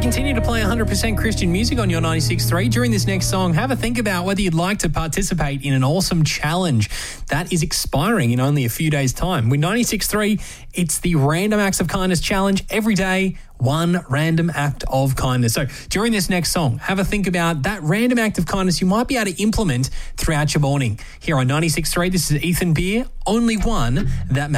continue to play 100% Christian music on your 96.3. During this next song, have a think about whether you'd like to participate in an awesome challenge that is expiring in only a few days' time. With 96.3, it's the Random Acts of Kindness Challenge. Every day, one random act of kindness. So during this next song, have a think about that random act of kindness you might be able to implement throughout your morning. Here on 96.3, this is Ethan Beer, Only One That Matters.